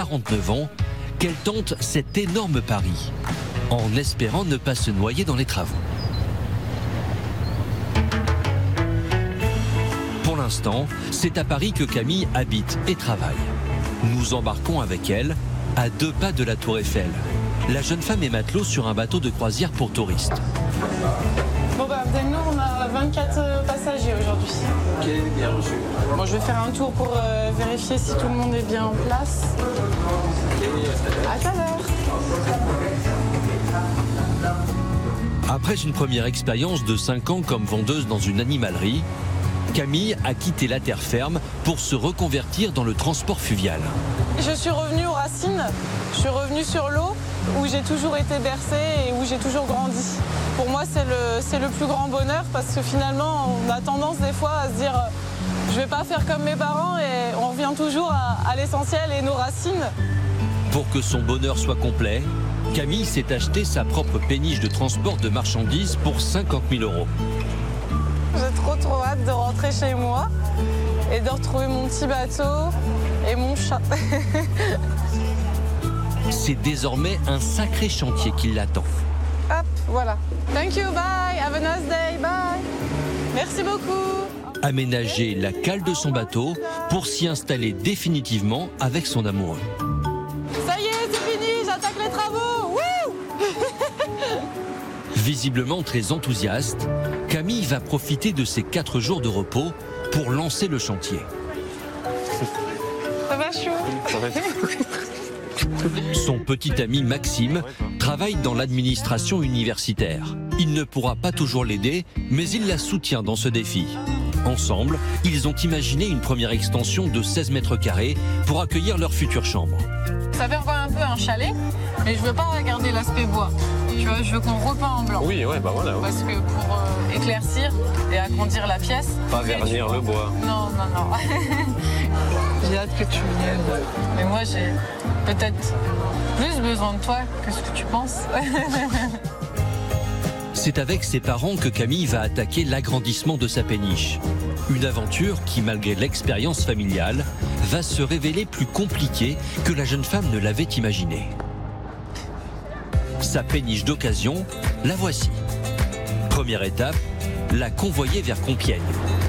49 ans, qu'elle tente cet énorme pari, en espérant ne pas se noyer dans les travaux. Pour l'instant, c'est à Paris que Camille habite et travaille. Nous embarquons avec elle à 2 pas de la Tour Eiffel. La jeune femme est matelot sur un bateau de croisière pour touristes. Bon nous on a 24 passagers aujourd'hui. Ok, bien reçu. Bon, je vais faire un tour pour vérifier si tout le monde est bien en place. À tout à l'heure. Après une première expérience de 5 ans comme vendeuse dans une animalerie, Camille a quitté la terre ferme pour se reconvertir dans le transport fluvial. Je suis revenue aux racines, je suis revenue sur l'eau où j'ai toujours été bercée et où j'ai toujours grandi. Pour moi, c'est le plus grand bonheur parce que finalement, on a tendance des fois à se dire je vais pas faire comme mes parents et on revient toujours à l'essentiel et nos racines. Pour que son bonheur soit complet, Camille s'est acheté sa propre péniche de transport de marchandises pour 50 000 €. J'ai trop hâte de rentrer chez moi et de retrouver mon petit bateau et mon chat. C'est désormais un sacré chantier qui l'attend. Hop, voilà. Thank you, bye, have a nice day, bye. Merci beaucoup. Aménager la cale de son bateau pour s'y installer définitivement avec son amoureux. Ça y est, c'est fini, j'attaque les travaux. Wouh. Visiblement très enthousiaste, Camille va profiter de ses 4 jours de repos pour lancer le chantier. Ça va chaud. Ça va être... Son petit ami Maxime travaille dans l'administration universitaire. Il ne pourra pas toujours l'aider, mais il la soutient dans ce défi. Ensemble, ils ont imaginé une première extension de 16 mètres carrés pour accueillir leur future chambre. Ça fait encore un peu un chalet, mais je veux pas garder l'aspect bois. Tu vois, je veux qu'on repeint en blanc. Oui, ouais, bah voilà. Ouais. Parce que pour éclaircir et agrandir la pièce... Pas vernir le bois. Non. J'ai hâte que tu viennes. Mais moi, j'ai peut-être plus besoin de toi que ce que tu penses. C'est avec ses parents que Camille va attaquer l'agrandissement de sa péniche. Une aventure qui, malgré l'expérience familiale, va se révéler plus compliquée que la jeune femme ne l'avait imaginé. Sa péniche d'occasion, la voici. Première étape, la convoyer vers Compiègne.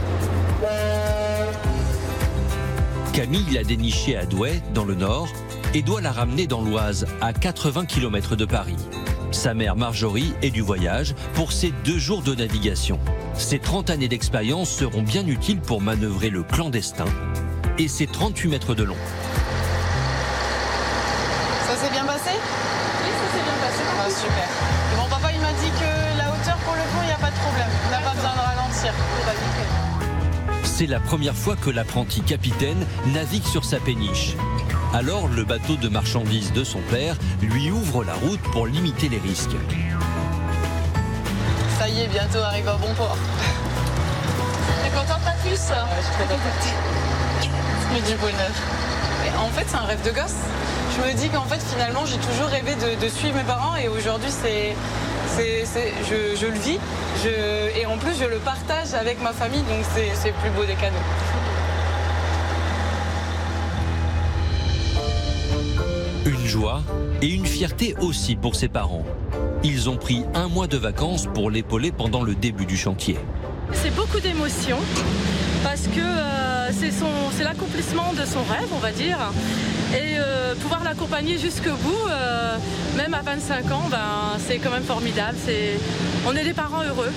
Camille l'a dénichée à Douai, dans le Nord, et doit la ramener dans l'Oise, à 80 km de Paris. Sa mère Marjorie est du voyage pour ses 2 jours de navigation. Ses 30 années d'expérience seront bien utiles pour manœuvrer le clandestin et ses 38 mètres de long. Ça s'est bien passé? Oui, ça s'est bien passé. Ah, super. Et mon papa, il m'a dit que la hauteur pour le pont, il n'y a pas de problème. On n'a pas besoin de ralentir. C'est la première fois que l'apprenti capitaine navigue sur sa péniche. Alors, le bateau de marchandises de son père lui ouvre la route pour limiter les risques. Ça y est, bientôt arrive à bon port. T'es contente, Patrice? Ouais, je suis très contente. Mais du bonheur. Et en fait, c'est un rêve de gosse. Je me dis qu'en fait, finalement, j'ai toujours rêvé de suivre mes parents et aujourd'hui, je le vis. Et en plus, je le partage avec ma famille, donc c'est le plus beau des cadeaux. Une joie et une fierté aussi pour ses parents. Ils ont pris 1 mois de vacances pour l'épauler pendant le début du chantier. C'est beaucoup d'émotions parce que c'est l'accomplissement de son rêve, on va dire. Et pouvoir l'accompagner jusqu'au bout, même à 25 ans, c'est quand même formidable. On est des parents heureux.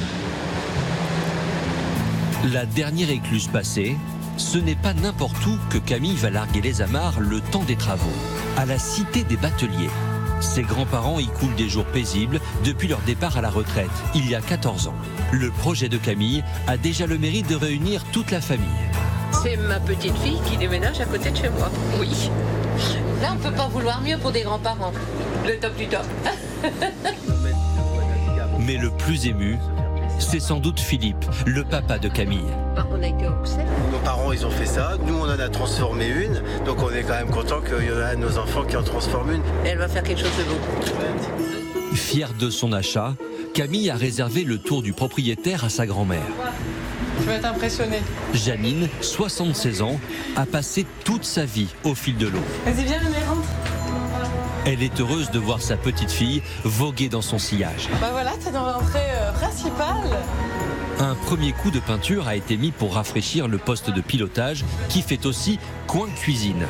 La dernière écluse passée, ce n'est pas n'importe où que Camille va larguer les amarres le temps des travaux, à la Cité des Bateliers. Ses grands-parents y coulent des jours paisibles depuis leur départ à la retraite, il y a 14 ans. Le projet de Camille a déjà le mérite de réunir toute la famille. C'est ma petite fille qui déménage à côté de chez moi, oui. Là, on ne peut pas vouloir mieux pour des grands-parents. Le top du top. Mais le plus ému, c'est sans doute Philippe, le papa de Camille. On a été observés. Nos parents, ils ont fait ça. Nous, on en a transformé une. Donc, on est quand même content qu'il y en a un de nos enfants qui en transforme une. Elle va faire quelque chose de beau. Fière de son achat, Camille a réservé le tour du propriétaire à sa grand-mère. Je vais être impressionnée. Janine, 76 ans, a passé toute sa vie au fil de l'eau. Vas-y, viens, on rentre. Elle est heureuse de voir sa petite fille voguer dans son sillage. Bah voilà, t'es dans l'entrée principale. Un premier coup de peinture a été mis pour rafraîchir le poste de pilotage qui fait aussi coin cuisine.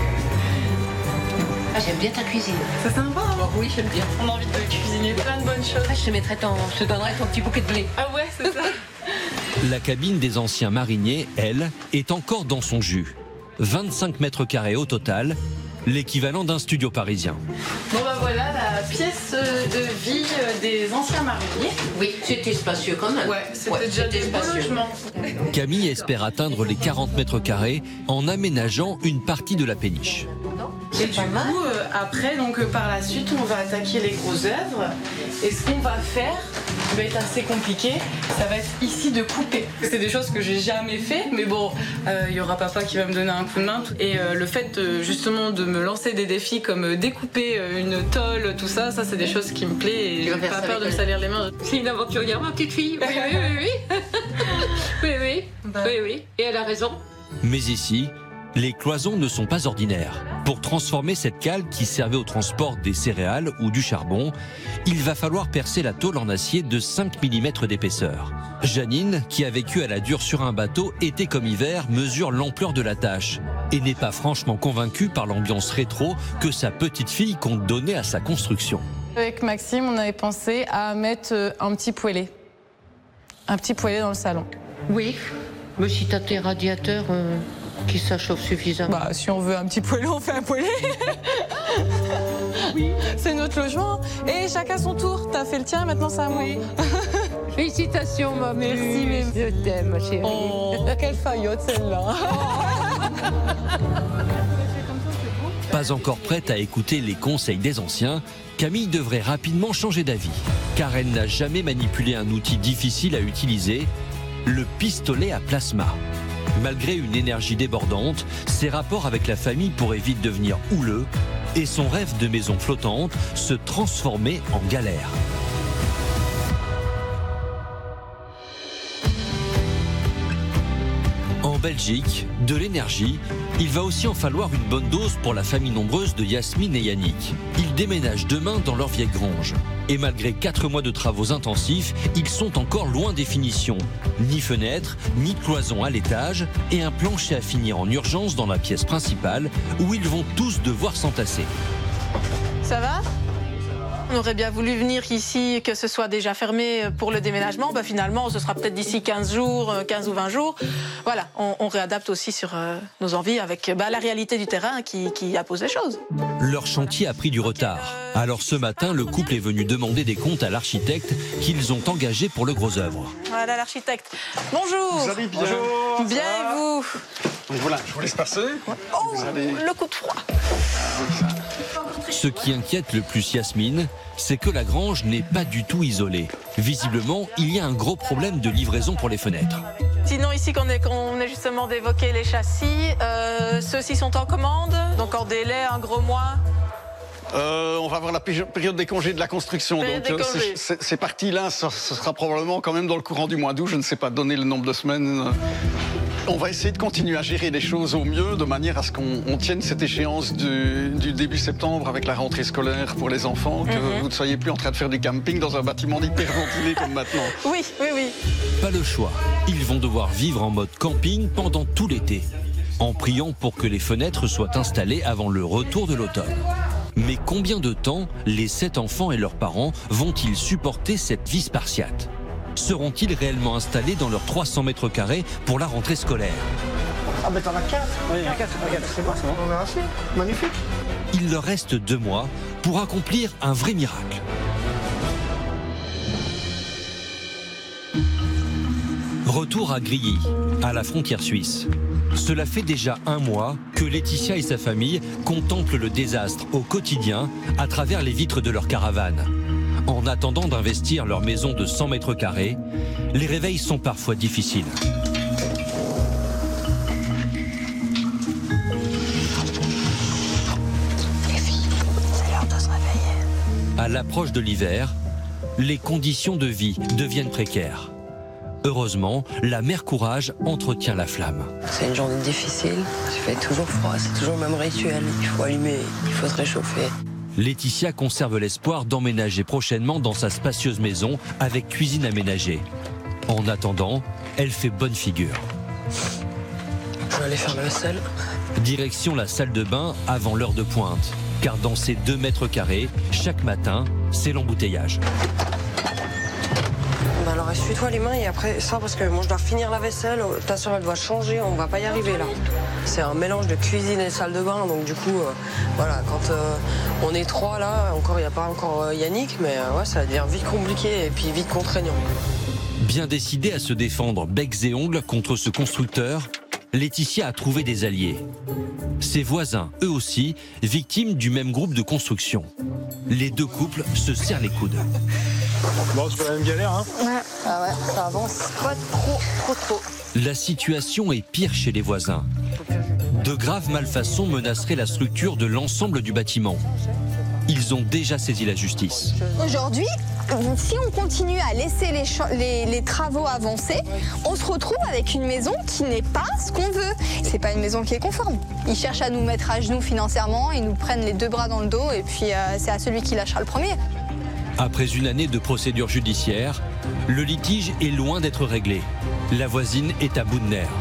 Ah, j'aime bien ta cuisine. C'est sympa. Oui, j'aime bien. On a envie de cuisiner plein de bonnes choses. Ah, je te donnerai ton petit bouquet de blé. Ah ouais, c'est ça. La cabine des anciens mariniers, elle, est encore dans son jus. 25 mètres carrés au total, l'équivalent d'un studio parisien. Bon bah voilà la pièce de vie des anciens mariniers. Oui, c'était spacieux quand même. Ouais, c'était déjà des beaux logements. Camille espère atteindre les 40 mètres carrés en aménageant une partie de la péniche. Et du coup, après, donc par la suite, on va attaquer les grosses œuvres. Et ce qu'on va faire va être assez compliqué. Ça va être ici de couper. C'est des choses que j'ai jamais fait, mais bon, il y aura papa qui va me donner un coup de main. Et le fait justement de me lancer des défis comme découper une tôle, tout ça, c'est des choses qui me plaisent et j'ai pas peur de me salir les mains. C'est une aventurière, ma petite fille. Oui, oui, oui, oui. Oui, oui. Oui, oui. Et elle a raison. Mais ici, les cloisons ne sont pas ordinaires. Pour transformer cette cale qui servait au transport des céréales ou du charbon, il va falloir percer la tôle en acier de 5 mm d'épaisseur. Janine, qui a vécu à la dure sur un bateau, été comme hiver, mesure l'ampleur de la tâche et n'est pas franchement convaincue par l'ambiance rétro que sa petite fille compte donner à sa construction. Avec Maxime, on avait pensé à mettre un petit poêlé. Un petit poêlé dans le salon. Oui, mais si t'as tes radiateurs qui ça chauffe suffisamment. Bah, si on veut un petit poêlé, on fait un poêlé. Oui. C'est notre logement. Et chacun son tour. T'as fait le tien, maintenant c'est à moi. Oui. Félicitations, ma Merci, mais je t'aime, ma chérie. Oh, quelle faillotte celle-là. Pas encore prête à écouter les conseils des anciens, Camille devrait rapidement changer d'avis, car elle n'a jamais manipulé un outil difficile à utiliser, le pistolet à plasma. Malgré une énergie débordante, ses rapports avec la famille pourraient vite devenir houleux et son rêve de maison flottante se transformer en galère. En Belgique, de l'énergie, il va aussi en falloir une bonne dose pour la famille nombreuse de Yasmine et Yannick. Ils déménagent demain dans leur vieille grange. Et malgré 4 mois de travaux intensifs, ils sont encore loin des finitions. Ni fenêtres, ni cloisons à l'étage et un plancher à finir en urgence dans la pièce principale où ils vont tous devoir s'entasser. Ça va ? On aurait bien voulu venir ici, que ce soit déjà fermé pour le déménagement. Bah, finalement, ce sera peut-être d'ici 15 jours, 15 ou 20 jours. Voilà, on réadapte aussi sur nos envies avec la réalité du terrain qui impose les choses. Leur chantier a pris du retard. Alors ce matin, le couple est venu demander des comptes à l'architecte qu'ils ont engagé pour le gros œuvre. Voilà l'architecte. Bonjour. Vous allez bien? Bonjour. Bien et vous? Donc voilà, je vous laisse passer. Oh, le coup de froid. Ce qui inquiète le plus Yasmine, c'est que la grange n'est pas du tout isolée. Visiblement, il y a un gros problème de livraison pour les fenêtres. Sinon, ici, qu'on est justement d'évoquer les châssis. Ceux-ci sont en commande, donc en délai, un gros mois. On va avoir la période des congés de la construction. Période Donc des congés. ces parties-là, ce sera probablement quand même dans le courant du mois d'août. Je ne sais pas donner le nombre de semaines. On va essayer de continuer à gérer les choses au mieux, de manière à ce qu'on tienne cette échéance du début septembre avec la rentrée scolaire pour les enfants, que vous ne soyez plus en train de faire du camping dans un bâtiment hyperventilé comme maintenant. Oui, oui, oui. Pas le choix. Ils vont devoir vivre en mode camping pendant tout l'été, en priant pour que les fenêtres soient installées avant le retour de l'automne. Mais combien de temps les 7 enfants et leurs parents vont-ils supporter cette vie spartiate ? Seront-ils réellement installés dans leurs 300 mètres carrés pour la rentrée scolaire ? Ah mais t'en as 4. Oui, 4, c'est bon, c'est bon. On a assez. Magnifique. Il leur reste 2 mois pour accomplir un vrai miracle. Retour à Grilly, à la frontière suisse. Cela fait déjà 1 mois que Laetitia et sa famille contemplent le désastre au quotidien à travers les vitres de leur caravane. En attendant d'investir leur maison de 100 mètres carrés, les réveils sont parfois difficiles. Les filles, c'est l'heure de se réveiller. À l'approche de l'hiver, les conditions de vie deviennent précaires. Heureusement, la mère Courage entretient la flamme. C'est une journée difficile, il fait toujours froid, c'est toujours le même rituel. Il faut allumer, il faut se réchauffer. Laetitia conserve l'espoir d'emménager prochainement dans sa spacieuse maison avec cuisine aménagée. En attendant, elle fait bonne figure. Je vais aller faire la vaisselle. Direction la salle de bain avant l'heure de pointe. Car dans ces 2 mètres carrés, chaque matin, c'est l'embouteillage. Bah alors essuie-toi les mains et après ça parce que moi je dois finir la vaisselle, ta soeur elle doit changer, on va pas y arriver là. C'est un mélange de cuisine et salle de bain, donc du coup voilà, quand on est 3 là, encore il n'y a pas encore Yannick, mais ouais, ça devient vite compliqué et puis vite contraignant. Bien décidée à se défendre becs et ongles contre ce constructeur, Laetitia a trouvé des alliés. Ses voisins, eux aussi, victimes du même groupe de construction. Les 2 couples se serrent les coudes. Bon, c'est pas la même galère, hein? Ouais, ah ouais, ça avance pas trop. La situation est pire chez les voisins. De graves malfaçons menaceraient la structure de l'ensemble du bâtiment. Ils ont déjà saisi la justice. Aujourd'hui, si on continue à laisser les travaux avancer, on se retrouve avec une maison qui n'est pas ce qu'on veut. C'est pas une maison qui est conforme. Ils cherchent à nous mettre à genoux financièrement, ils nous prennent les 2 bras dans le dos et puis c'est à celui qui lâchera le premier. Après une année de procédure judiciaire, le litige est loin d'être réglé. La voisine est à bout de nerfs.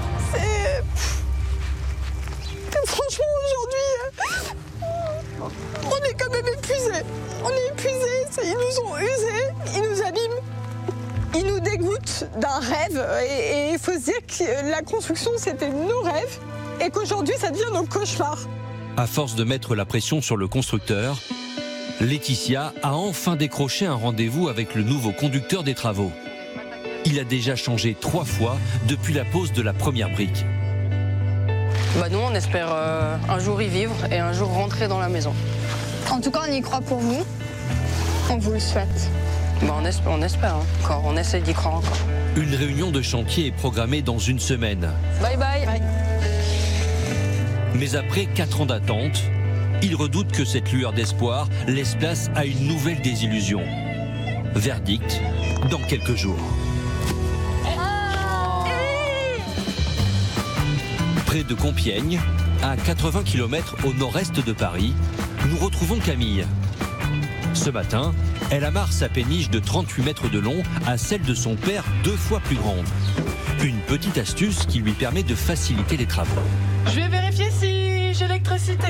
Franchement, aujourd'hui, on est quand même épuisés. On est épuisés, ils nous ont usés, ils nous abîment. Ils nous dégoûtent d'un rêve. Et il faut se dire que la construction, c'était nos rêves. Et qu'aujourd'hui, ça devient nos cauchemars. À force de mettre la pression sur le constructeur, Laetitia a enfin décroché un rendez-vous avec le nouveau conducteur des travaux. Il a déjà changé 3 fois depuis la pose de la première brique. Bah nous on espère un jour y vivre et un jour rentrer dans la maison. En tout cas, on y croit pour vous. On vous le souhaite. Bah on espère, hein. Encore, on essaie d'y croire encore. Une réunion de chantier est programmée dans 1 semaine. Bye bye. Mais après 4 ans d'attente, il redoute que cette lueur d'espoir laisse place à une nouvelle désillusion. Verdict dans quelques jours. Près de Compiègne, à 80 km au nord-est de Paris, nous retrouvons Camille. Ce matin, elle amarre sa péniche de 38 mètres de long à celle de son père 2 fois plus grande. Une petite astuce qui lui permet de faciliter les travaux. Je vais vérifier si j'ai l'électricité.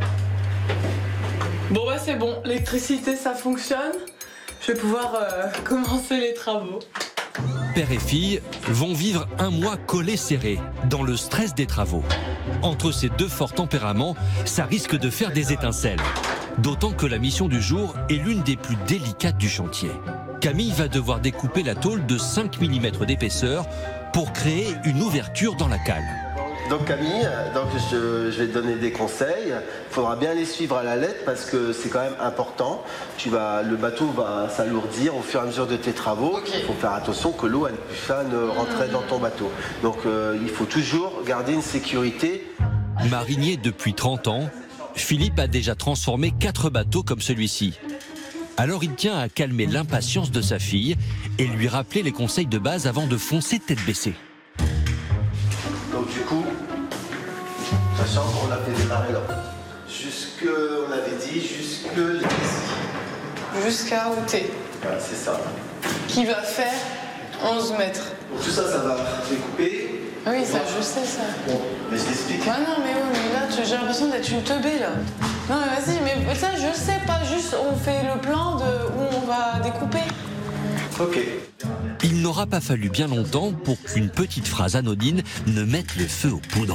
Bon bah c'est bon, l'électricité ça fonctionne. Je vais pouvoir commencer les travaux. Père et fille vont vivre un mois collés serrés, dans le stress des travaux. Entre ces 2 forts tempéraments, ça risque de faire des étincelles. D'autant que la mission du jour est l'une des plus délicates du chantier. Camille va devoir découper la tôle de 5 mm d'épaisseur pour créer une ouverture dans la cale. Donc Camille, je vais te donner des conseils. Il faudra bien les suivre à la lettre parce que c'est quand même important. Le bateau va s'alourdir au fur et à mesure de tes travaux. Il faut faire attention que l'eau ne rentre dans ton bateau. Donc il faut toujours garder une sécurité. Marinier depuis 30 ans, Philippe a déjà transformé 4 bateaux comme celui-ci. Alors il tient à calmer l'impatience de sa fille et lui rappeler les conseils de base avant de foncer tête baissée. Donc du coup, sachant qu'on a fait démarrer là, on avait dit jusque ici. Jusqu'à où t'es. Voilà, c'est ça. Qui va faire 11 mètres. Donc tout ça, ça va découper. Oui, ça, je sais ça. Bon, mais je t'explique. Ah non, mais oui, mais là, j'ai l'impression d'être une teubée, là. Non, mais vas-y, mais ça, je sais pas, juste on fait le plan de où on va découper. Ok. Il n'aura pas fallu bien longtemps pour qu'une petite phrase anodine ne mette le feu aux poudres.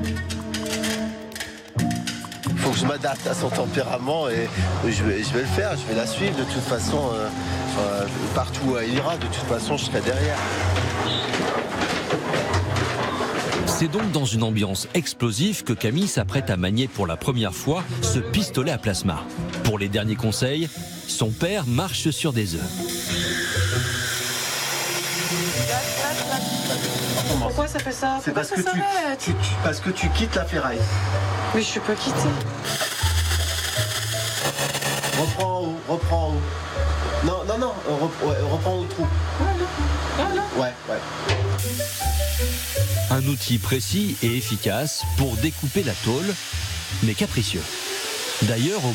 Il faut que je m'adapte à son tempérament et je vais le faire, je vais la suivre de toute façon. Partout où elle ira, de toute façon, je serai derrière. C'est donc dans une ambiance explosive que Camille s'apprête à manier pour la première fois ce pistolet à plasma. Pour les derniers conseils, son père marche sur des œufs. Pourquoi ça fait ça? C'est parce que tu quittes la ferraille. Mais je peux quitter. Reprends en haut. Non, reprends au trou. Ouais. Un outil précis et efficace pour découper la tôle, mais capricieux. D'ailleurs, au